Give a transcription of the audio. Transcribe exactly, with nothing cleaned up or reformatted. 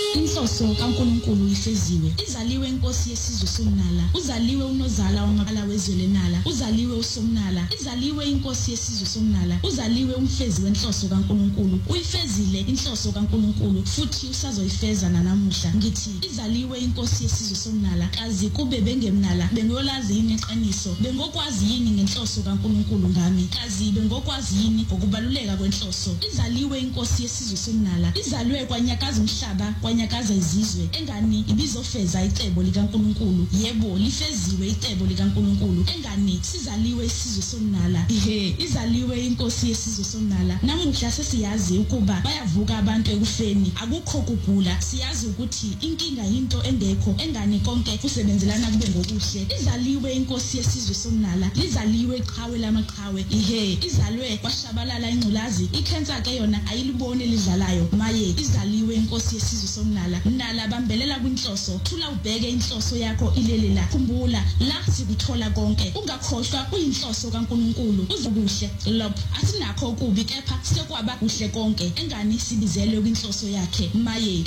Inhloso kaNkulunkulu ifeziwe. Izaliwe inkosi yesizwe somnala. Uzaliwe unozala wamaqala wezwe lenala. Uzaliwe usomnala. Izaliwe inkosi yesizwe somnala. Uzaliwe umfezi wenhloso kaNkulunkulu. Uyifezile inhloso kaNkulunkulu futhi usazoyifeza nanamuhla. Ngithi izaliwe inkosi yesizwe somnala. Kazi kube bengemnala. Bengiyolazi yini iqiniso. Bengokwazi yini ngenhloso kaNkulunkulu ngami. Kazi bengokwazi yini ngokubaluleka kwenhloso. Izaliwe inkosi yesizwe somnala. Izaliwe kwanyakaza umhlaba, kwanyakaza izizwe. Engani ibizofeza icebo likaNkulunkulu. Yebo, lifeziwe icebo likaNkulunkulu. Engani sizaliwe isizwe somnala. Ihe, izaliwe inkosi yesizwe somnala. Namuhla sesiyazi ukuba bayavuka abantu ekufeni. Akukho kugula. Siyazi ukuthi inkinga into engekho. Engani konke kusebenzelana kube ngokuhle. Izaliwe inkosi yesizwe somnala. Lizaliwe iqhawe lamaqhawe. Ihe, izalwe kwashabalala ingculazi. Ikhensa ke yona ayilibone lidlalayo. Maye, izaliwe inkosi yesizwe somnala. Nala bambelela kwinhloso. Thula ubheke inhloso yakho ilelela. Khumbula la sikuthola konke. Ungakhohlwa kuyinhloso kaNkulunkulu. Uzokuhle lapho. Asinakho kubi kepha sekwaba kuhle konke. Engani sibizelwe kwinhloso yakhe. Maye,